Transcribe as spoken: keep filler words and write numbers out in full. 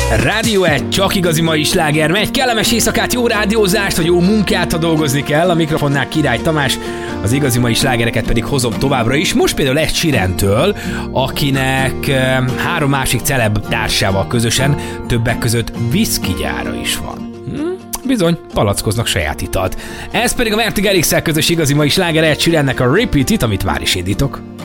Rádió egy, csak igazi mai sláger megy. Kellemes éjszakát, jó rádiózást, vagy jó munkát, ha dolgozni kell. A mikrofonnál Király Tamás, az igazi mai slágereket pedig hozom továbbra is. Most például egy Sirentől, akinek e, három másik celeb társával közösen többek között viszkigyára is van. Hm? Bizony, palackoznak saját italt. Ez pedig a Mertig Elixel közös igazi mai sláger egy Sirennek a Repeat It, amit már is indítok.